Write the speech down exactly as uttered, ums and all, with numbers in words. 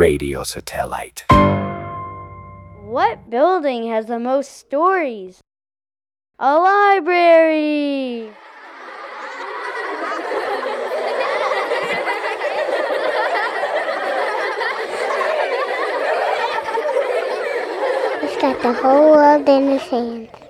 radio satellite. What building has the most stories? A library! It's got the whole world in its hands.